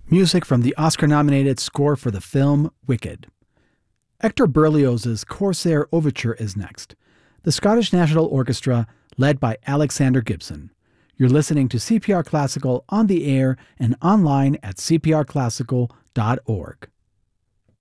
Music from the Oscar-nominated score for the film Wicked. Hector Berlioz's Corsair Overture is next. The Scottish National Orchestra, led by Alexander Gibson. You're listening to CPR Classical on the air and online at cprclassical.org.